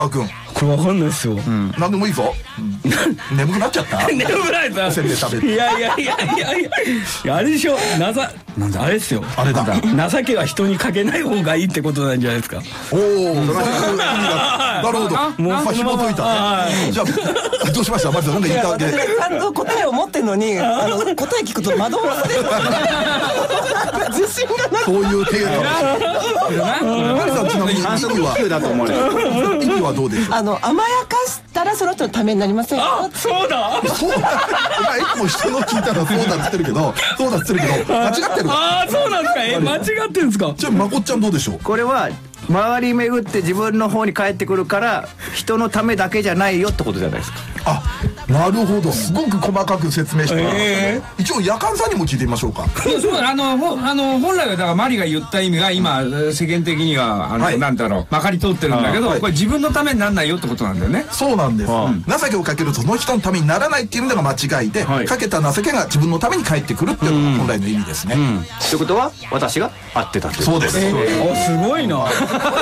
あくん、 これわかんないですよ。 なんでもいいぞ。眠くなっちゃった？ 眠くないさ。 せんべい食べて。 いや、あれでしょ。なんだあれですよ。 あれだ。 情けは人にかけない方がいいってことなんじゃないですか。 おお、なるほど。もう紐解いた。じゃあどうしました？マリさんなんか言ったわけ。 ちゃんと答えを持ってんのに、答え聞くと惑わされる。自信がない。 そういう程度。マリさんちなみに意味はどうでしょう？ 甘やかしたらその人のためになりませんか？ そうだ。 そうだ。お前いつも人の聞いたらそうだっつってるけど、間違ってる。 ああ、そうなんですか。間違ってるんですか。 じゃあまこっちゃんどうでしょう？ これは回り巡って自分の方に返ってくるから人のためだけじゃないよってことじゃないですか。 あ、なるほど。すごく細かく説明してますね。一応夜間さんにも聞いてみましょうか。 そう、本来はだからマリが言った意味が今世間的にはなんだろう、まかり通ってるんだけど、これ自分のためにならないよってことなんだよね。 そうなんです。情けをかけるとその人のためにならないっていう意味でが間違いで、かけた情けが自分のために返ってくるっていうのが本来の意味ですね。 ということは私が合ってたって。 そうです。 すごいな。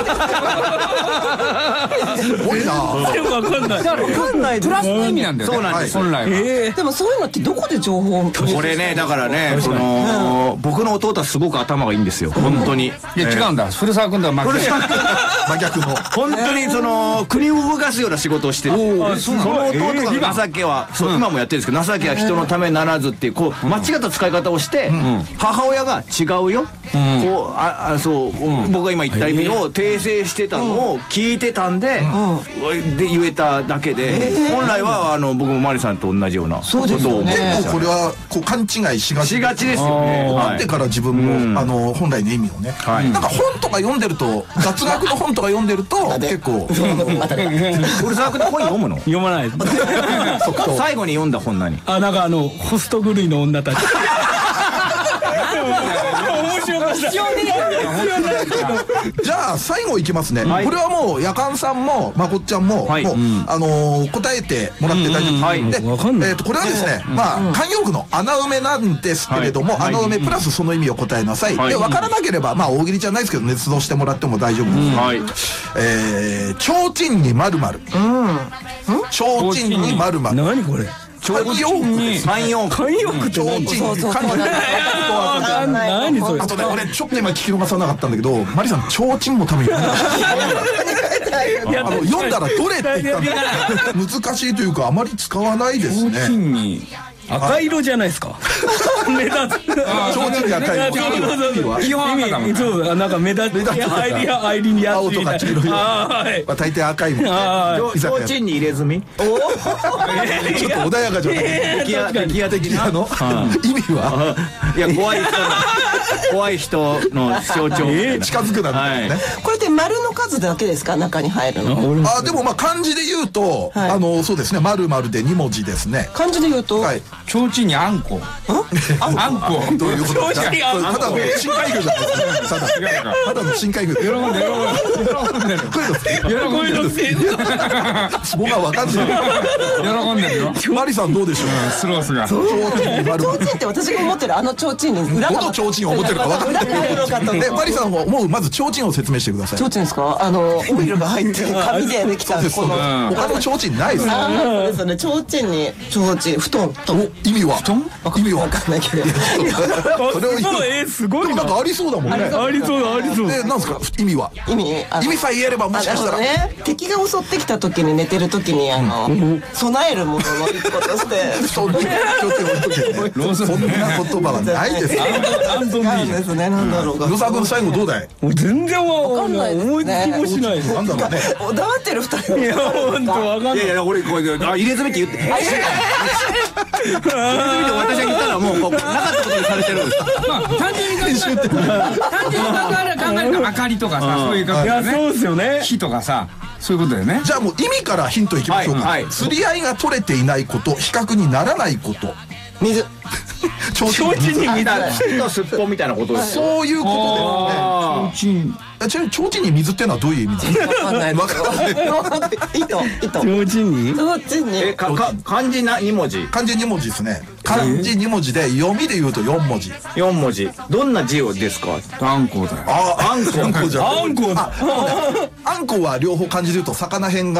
すごいな。 わかんない。 わかんないです。 プラスの意味なんだよね。 そうなんです。 本来は。 でもそういうのってどこで情報を？ これね、だからね、僕の弟はすごく頭がいいんですよ、本当に。 いや違うんだ。古澤君とは真逆の。 本当に国を動かすような仕事をしてる。その弟が情けは、今もやってるんですけど、情けは人のためにならずっていうこう間違った使い方をして、母親が違うよ、僕が今言った意味を訂正してたのを聞いてたんで言えただけで、本来は僕もマリさんと同じようなことを。 結構これは勘違いしがちですよね。 なってから自分も本来の意味をね、なんか本とか読んでると、雑学の本とか読んでると結構。 古澤君の本読むの？ 読まない。 最後に読んだ本何？ なんかホスト狂いの女たち。面白かった。 じゃあ最後いきますね。これはもう夜間さんもまこっちゃんも答えてもらって大丈夫です。でこれはですね、慣用句の穴埋めなんですけれども、穴埋めプラスその意味を答えなさい。で分からなければ大喜利じゃないですけど捏造してもらっても大丈夫です。ちょうちんにまるまる。ちょうちんにまるまる。 何これ？ 慣用句です。 慣用句。 ちょうちんに何それ？ あとね、俺ちょっと今聞き逃さなかったんだけど、マリさんちょうちんも多分読んだらどれって言ったら難しいというかあまり使わないですね。 赤色じゃないですか。目立つ。 ちょうちんに赤い。 基本赤だもん。 そう、なんか目立つ。入りにや青とか黄色い。大抵赤いもん。 ちょうちんに入れ墨。 ちょっと穏やかじゃない。 出来屋的な意味は？ いや怖い人の象徴。 近づくなんだね。 これって丸の数だけですか？中に入るの。 でも漢字で言うとそうですね。丸々で2文字ですね。 漢字で言うと。 ちょうちんにあんこ。あんこ。 どういうことですか？ただの深海魚じゃないですか。ただの深海魚。喜んでる。僕は分かんない。 喜んでるよ。 マリさんどうでしょう？ スロースが。 ちょうちんって私が思ってるちょうちんに裏が。 どのちょうちんを思ってるか分かんない。でマリさんはもうまずちょうちんを説明してください。 ちょうちんですか？オイルが入って紙でできたこの。 他のちょうちんないですね。 そうですね。ちょうちんに布団と。 意味は？意味は分かんないけど。 それを言う。 すごい。 なんかありそうだもんね。 ありそう。 でなんですか意味は？意味さえ言えればもしかしたら。 敵が襲ってきた時に寝てる時に備えるものの一個として。 そんな言葉はないです。 なんですね。なんだろうか。 与沢君最後どうだい？ 全然わかんない。思いつきもしない。 なんだろうね。 黙ってる二人。 いや本当わかんない。 いや俺これ入れ墨って言って。入れ墨って私が言ったらもうなかったことにされてるんです。 単純に考えると明かりとかさ、そういう感じだね。 そうですよね。 火とかさ、そういうことだよね。 じゃあもう意味からヒントいきましょうか。釣り合いが取れていないこと、比較にならないこと。 水。 提灯に水。 月とすっぽんみたいなことです。 そういうことですね。ちなみに提灯に水っていうのはどういう意味ですか？ わかんない。 わかんない。 糸。 提灯に。 提灯に。 漢字2文字。 漢字2文字ですね。漢字2文字で読みで言うと4文字。 4文字。どんな字をですか？ あんこだよ。 あんこじゃん。 あんこだ。 あんこは両方漢字で言うと魚辺が